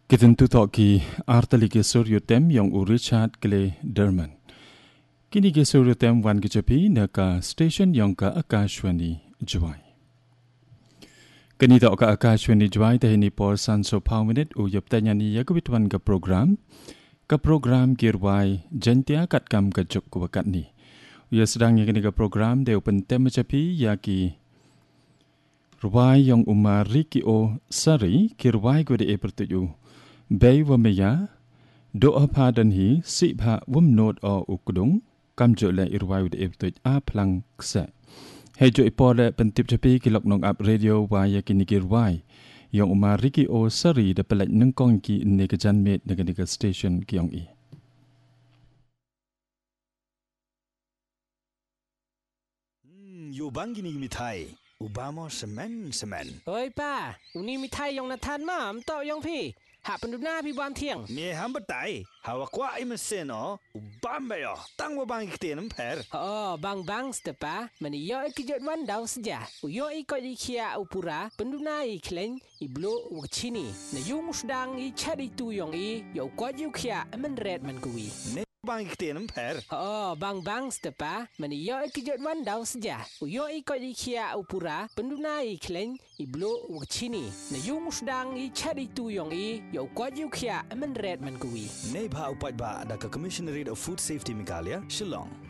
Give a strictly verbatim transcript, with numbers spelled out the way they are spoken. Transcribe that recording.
Ketentu toki artali ke suryotem yang u Richard Clay Derman. Kini ke suryotem wan kecapi naka station yang ka Akashwani Jwai. Kini tak ka Akashwani Jwai tahini por sanso pau minit u yap tanya ni ya kubituan ka program. Ka program kirwai jentia kat kam ka juk kuwakat ni. Ya sedang yang kini ka program de open tem kecapi ya ki Ruwai yang umar Riki o Sari kirwai gode e pertuju. Bay wamaya doa padan hi si bha wum not o ukdung kam jo le irwai de eptuj a plang kse he jo ipole pentip chapi kilok nong up radio wa ya kini kirwai yang umar Riki o Sari de pelaj nengkong ki ne kejan met de ke station kiong i Hmm yo bangi ni mitai Obama semen semen. Oi pa, uni mitai yang natan mam tau yang pi. Hak penduduk pi buam tiang. Ni hamba tai. Hawa kwa i mesin o. Obama yo. Tang wa bangi kiten emper. Oh, bang bang stepa. Mani yo ikijut wan dau saja. Uyo ikut ikia upura. Penduduk i kleng i blo wakchini. Na yung sedang i cari tu yang i. Yo kuat yu kia aman red man kui. Bangi kiten emper. Oh, bang bang stepa. Mani yo ikijut wan dau saja. Uyo ikut ikia upura. Penduduk i kleng i blo wakchini. Na yung sedang i cari tu yang i. Yo kuat yu kia aman red man kui. Nei bha upat ba da ka Commissionerate of Food Safety Mikalia, Shillong.